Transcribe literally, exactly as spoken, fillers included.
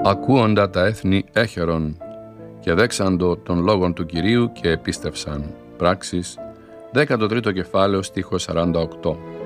Ακούοντα τα έθνη έχερον και δέξαντο των λόγων του Κυρίου και επίστευσαν. Πράξεις, δέκατο τρίτο κεφάλαιο, στίχος σαράντα οκτώ.